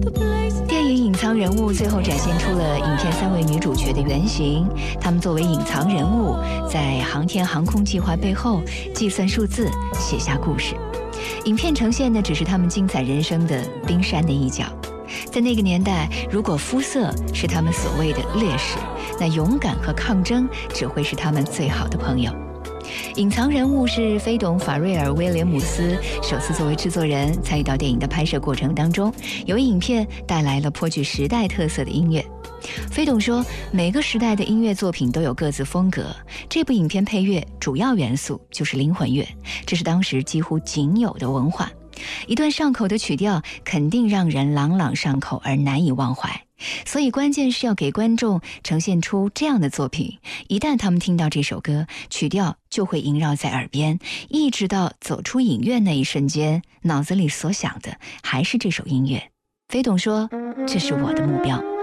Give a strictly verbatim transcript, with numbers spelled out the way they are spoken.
电影《隐藏人物》最后展现出了影片三位女主角的原型，她们作为隐藏人物，在航天航空计划背后计算数字，写下故事。影片呈现的只是她们精彩人生的冰山的一角。在那个年代，如果肤色是他们所谓的劣势，那勇敢和抗争只会是他们最好的朋友。隐藏人物是飞董法瑞尔·威廉姆斯首次作为制作人参与到电影的拍摄过程当中，由于影片带来了颇具时代特色的音乐。飞董说，每个时代的音乐作品都有各自风格，这部影片配乐主要元素就是灵魂乐，这是当时几乎仅有的文化。一段上口的曲调肯定让人朗朗上口而难以忘怀，所以关键是要给观众呈现出这样的作品，一旦他们听到这首歌，曲调就会萦绕在耳边，一直到走出影院那一瞬间，脑子里所想的还是这首音乐。飞董说，这是我的目标。